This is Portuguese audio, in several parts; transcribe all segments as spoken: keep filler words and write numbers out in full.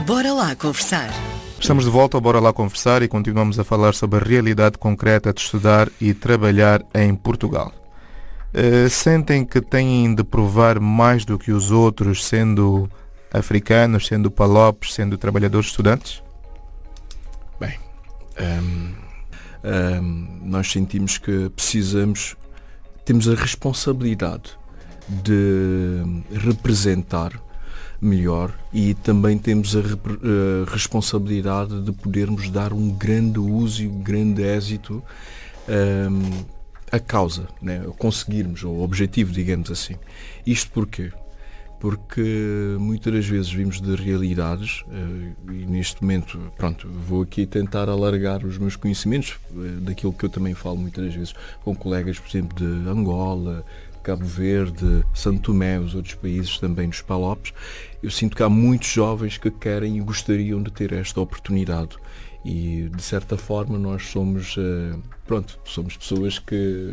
Bora lá conversar. Estamos de volta ao Bora Lá Conversar e continuamos a falar sobre a realidade concreta de estudar e trabalhar em Portugal. Uh, sentem que têm de provar mais do que os outros, sendo africanos, sendo palopes, sendo trabalhadores estudantes? Bem, hum, hum, nós sentimos que precisamos, temos a responsabilidade de representar melhor e também temos a, rep- a responsabilidade de podermos dar um grande uso e um grande êxito um, à causa, né? Conseguirmos o objetivo, digamos assim. Isto porquê? Porque muitas das vezes vimos de realidades uh, e neste momento, pronto, vou aqui tentar alargar os meus conhecimentos uh, daquilo que eu também falo muitas das vezes com colegas, por exemplo, de Angola, Cabo Verde, Santo Tomé, os outros países também dos Palopes. Eu sinto que há muitos jovens que querem e gostariam de ter esta oportunidade e de certa forma nós somos, uh, pronto, somos pessoas que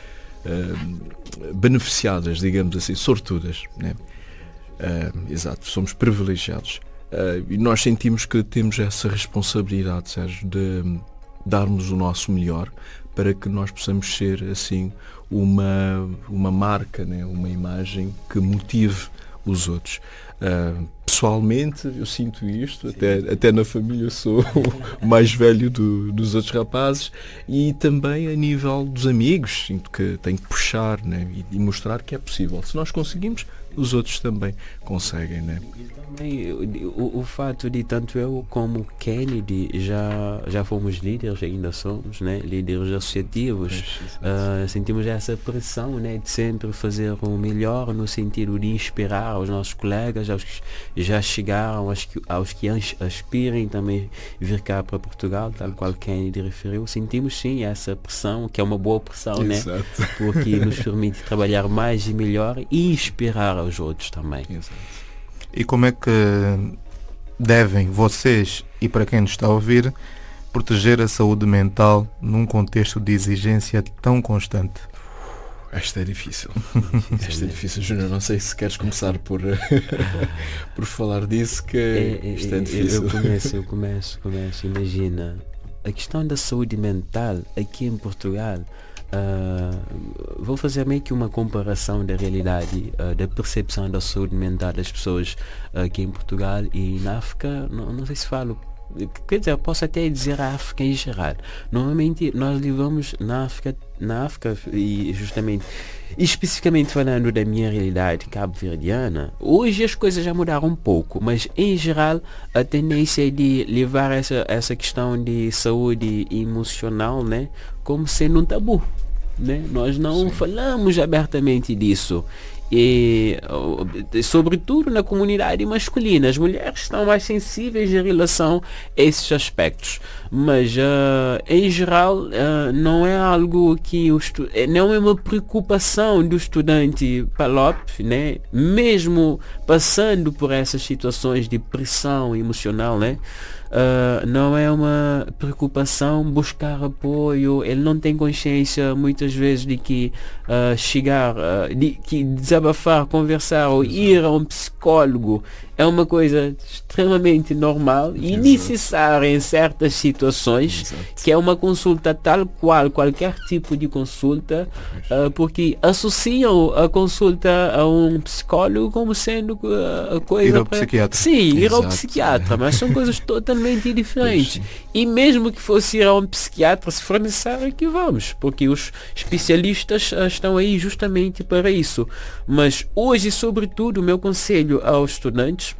uh, beneficiadas, digamos assim, sortudas, né? Uh, exato, somos privilegiados uh, e nós sentimos que temos essa responsabilidade, Sérgio, de darmos o nosso melhor para que nós possamos ser assim uma, uma marca, né? Uma imagem que motive os outros. Uh, pessoalmente eu sinto isto, até, até na família eu sou o mais velho do, dos outros rapazes e também a nível dos amigos sinto que tenho que puxar, né? e, e mostrar que é possível. Se nós conseguimos, os outros também conseguem, né? O, o fato de tanto eu como Kennedy já, já fomos líderes, ainda somos, né? Líderes associativos, uh, sentimos essa pressão, né? De sempre fazer o melhor no sentido de inspirar os nossos colegas, aos que já chegaram, aos que, aos que aspirem também vir cá para Portugal, tal qual Kennedy referiu. Sentimos sim essa pressão, que é uma boa pressão, né? Porque nos permite trabalhar mais e melhor e inspirar aos outros também. Exato. E como é que devem vocês, e para quem nos está a ouvir, proteger a saúde mental num contexto de exigência tão constante? Esta é difícil. Esta é difícil, Júnior. Não sei se queres começar por, por falar disso, que é, isto é difícil. Eu começo, eu começo, começo. Imagina, a questão da saúde mental aqui em Portugal. Uh, vou fazer meio que uma comparação da realidade, uh, da percepção da saúde mental das pessoas uh, aqui em Portugal e na África. Não, não sei se falo, quer dizer, posso até dizer a África em geral. Normalmente nós vivemos na África, na África e justamente, especificamente falando da minha realidade cabo-verdiana, hoje as coisas já mudaram um pouco, mas em geral a tendência é de levar essa, essa questão de saúde emocional, né, como sendo um tabu, né? Nós não Sim. falamos abertamente disso. E sobretudo na comunidade masculina, as mulheres estão mais sensíveis em relação a esses aspectos, mas uh, em geral uh, não é algo que o estu- não é uma preocupação do estudante Palop, né? Mesmo passando por essas situações de pressão emocional, né? Uh, não é uma preocupação buscar apoio. Ele não tem consciência muitas vezes de que uh, chegar, uh, de que desabafar, conversar ou ir a um psicólogo é uma coisa extremamente normal e Exato. necessária em certas situações, Exato. que é uma consulta tal qual qualquer tipo de consulta, uh, porque associam a consulta a um psicólogo como sendo uh, a coisa... Ir ao pra... psiquiatra. Sim, ir Exato. ao psiquiatra, mas são coisas totalmente diferentes. E mesmo que fosse ir a um psiquiatra, se for necessário, que vamos, porque os especialistas uh, estão aí justamente para isso. Mas hoje, sobretudo, o meu conselho aos estudantes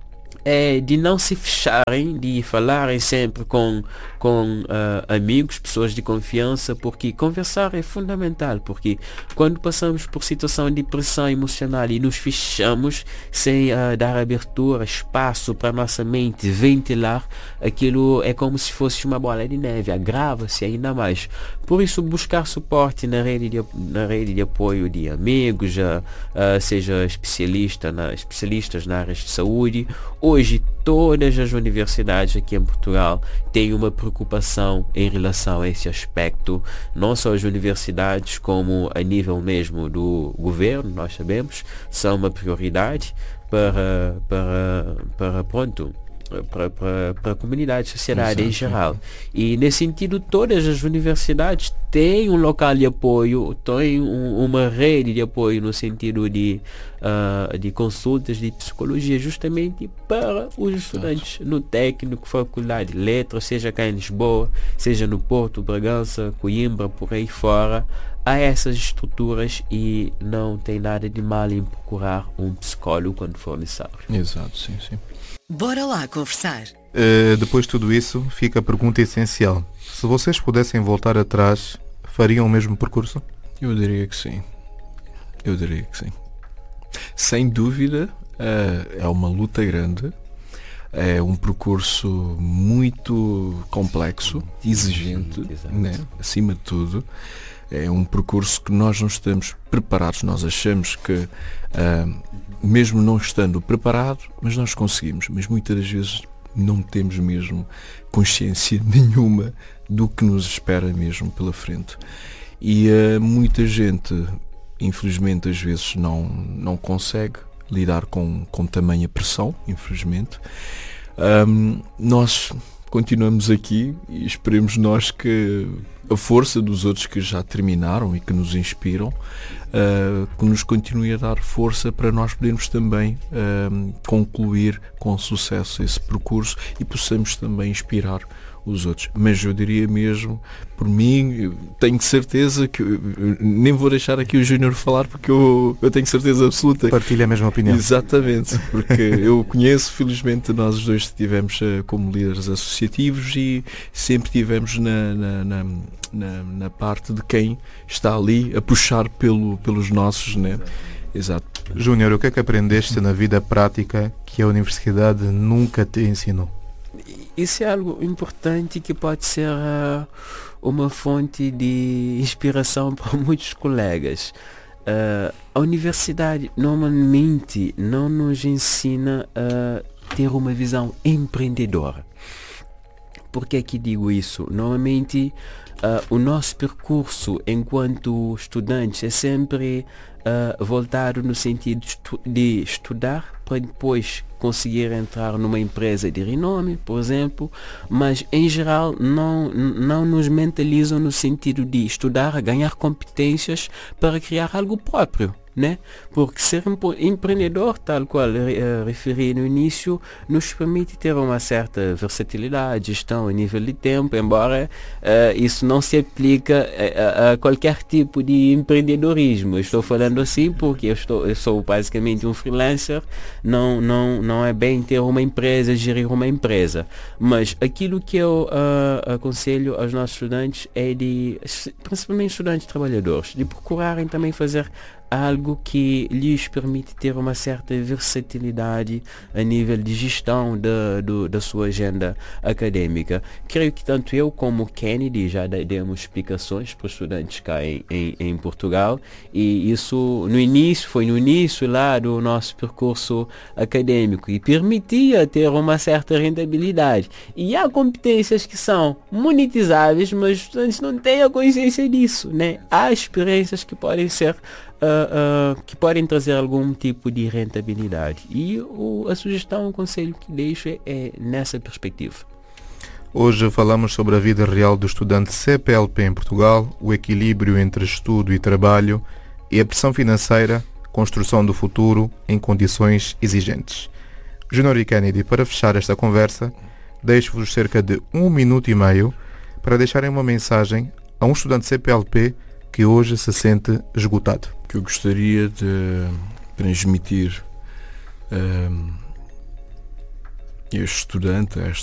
é de não se fecharem, de falarem sempre com, com uh, amigos, pessoas de confiança, porque conversar é fundamental, porque quando passamos por situação de pressão emocional e nos fechamos sem uh, dar abertura, espaço para nossa mente ventilar, aquilo é como se fosse uma bola de neve, agrava-se ainda mais. Por isso, buscar suporte na rede de, na rede de apoio de amigos, uh, uh, seja especialista na, especialistas na área de saúde. Hoje, todas as universidades aqui em Portugal têm uma preocupação em relação a esse aspecto, não só as universidades, como a nível mesmo do governo, nós sabemos, são uma prioridade para, para, para pronto, para, para, para a comunidade, a sociedade em geral. E nesse sentido, todas as universidades têm um local de apoio, têm um, uma rede de apoio no sentido de, uh, de consultas de psicologia, justamente para os estudantes no técnico, faculdade de letras, seja cá em Lisboa, seja no Porto, Bragança, Coimbra, por aí fora. Há essas estruturas e não tem nada de mal em procurar um psicólogo quando for necessário. Exato, sim, sim. Bora lá conversar. Uh, depois de tudo isso, fica a pergunta essencial. Se vocês pudessem voltar atrás, fariam o mesmo percurso? Eu diria que sim. Eu diria que sim. Sem dúvida, uh, é uma luta grande. É um percurso muito complexo, exigente, né? Acima de tudo. É um percurso que nós não estamos preparados. Nós achamos que, uh, mesmo não estando preparado, mas nós conseguimos. Mas muitas das vezes não temos mesmo consciência nenhuma do que nos espera mesmo pela frente. E uh, muita gente, infelizmente, às vezes não, não consegue lidar com, com tamanha pressão, infelizmente. Um, nós continuamos aqui e esperemos nós que a força dos outros que já terminaram e que nos inspiram, uh, que nos continue a dar força para nós podermos também uh, concluir com sucesso esse percurso e possamos também inspirar os outros. Mas eu diria mesmo, por mim, tenho certeza que nem vou deixar aqui o Júnior falar porque eu, eu tenho certeza absoluta. Partilha a mesma opinião. Exatamente, porque eu conheço, felizmente nós os dois estivemos uh, como líderes associativos e sempre estivemos na, na, na, na, na parte de quem está ali a puxar pelo, pelos nossos, né? Exato. Júnior, o que é que aprendeste na vida prática que a universidade nunca te ensinou? Isso é algo importante que pode ser uh, uma fonte de inspiração para muitos colegas. Uh, a universidade normalmente não nos ensina a ter uma visão empreendedora. Por que é que digo isso? Normalmente uh, o nosso percurso enquanto estudantes é sempre uh, voltado no sentido de, estu- de estudar para depois conseguir entrar numa empresa de renome, por exemplo, mas em geral não, não nos mentalizam no sentido de estudar, ganhar competências para criar algo próprio, né? Porque ser empreendedor, tal qual uh, referi no início, nos permite ter uma certa versatilidade, gestão a nível de tempo, embora uh, isso não se aplica a, a qualquer tipo de empreendedorismo. Eu estou falando assim porque eu, estou, eu sou basicamente um freelancer, não, não, não é bem ter uma empresa, gerir uma empresa, mas aquilo que eu uh, aconselho aos nossos estudantes é de, principalmente estudantes trabalhadores, de procurarem também fazer algo que lhes permite ter uma certa versatilidade a nível de gestão da, do, da sua agenda acadêmica. Creio que tanto eu como o Kennedy já demos explicações para os estudantes cá em, em, em Portugal, e isso no início, foi no início lá do nosso percurso acadêmico e permitia ter uma certa rentabilidade. E há competências que são monetizáveis, mas os estudantes não têm a consciência disso, né? Há experiências que podem ser Uh, uh, que podem trazer algum tipo de rentabilidade. E o, a sugestão, o conselho que deixo é, é nessa perspectiva. Hoje falamos sobre a vida real do estudante C P L P em Portugal, o equilíbrio entre estudo e trabalho e a pressão financeira, construção do futuro em condições exigentes. Júnior e Kennedy, para fechar esta conversa, deixo-vos cerca de um minuto e meio para deixarem uma mensagem a um estudante C P L P que hoje se sente esgotado. Que eu gostaria de transmitir um, a este estudante, a este